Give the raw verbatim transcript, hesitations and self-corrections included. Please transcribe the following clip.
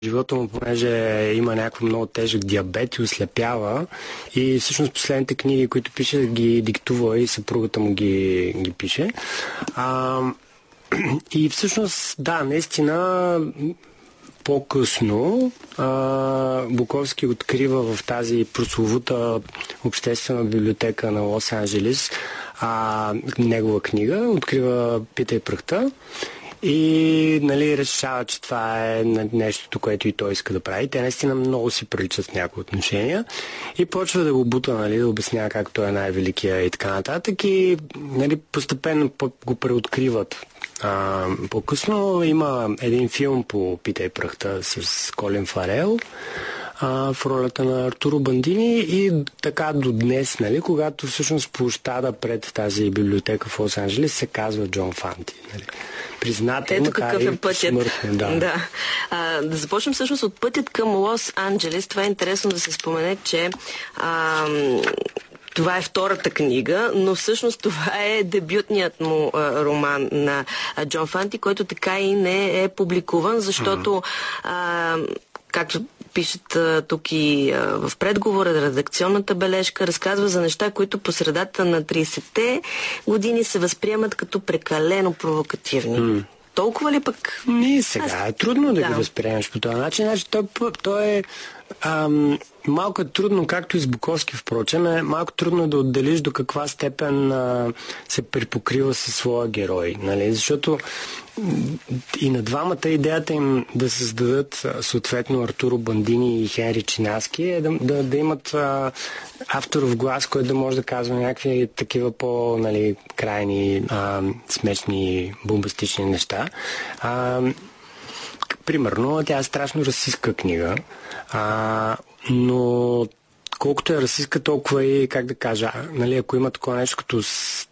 живота му, понеже има някакво много тежък диабет и ослепява. И всъщност последните книги, които пише, ги диктува и съпругата му ги, ги пише. А, и всъщност, да, наистина по-късно а, Буковски открива в тази прословута обществена библиотека на Лос-Анджелес а, негова книга, открива Пита и прахта. И, нали, решава, че това е нещото, което и той иска да прави. Те наистина много си приличат в някои отношения. И почва да го бута, нали, да обяснява как той е най-великия и така нататък. И, нали, постепенно го преоткриват. А, по-късно има един филм по Пита и прахта с Колин Фарел в ролята на Артуро Бандини и така до днес, нали, когато всъщност площада пред тази библиотека в Лос-Анджелес се казва Джон Фанти. Нали. Призната, ето какъв е пътят. Смъртно, да. Да. А, да започнем всъщност от пътят към Лос-Анджелес. Това е интересно да се спомене, че а, това е втората книга, но всъщност това е дебютният му а, роман на а, Джон Фанти, който така и не е публикуван, защото а, както пишат а, тук и а, в предговора, редакционната бележка, разказва за неща, които по средата на тридесетте години се възприемат като прекалено провокативни. Mm. Толкова ли пък? Не, сега Аз... е трудно да, да ги възприемеш по този начин. Значи, той, той е ам, малко е трудно, както и с Буковски, впрочем, е малко трудно да отделиш до каква степен а, се припокрива със своя герой. Нали? Защото и на двамата идеята им да създадат съответно Артуро Бандини и Хенри Чинаски е да, да, да имат а, авторов глас, който да може да казва някакви такива по, нали, крайни а, смешни, бомбастични неща. А, примерно, тя е страшно расистка книга, а, но колкото е расистка, толкова и, как да кажа, нали, ако има такова нещо като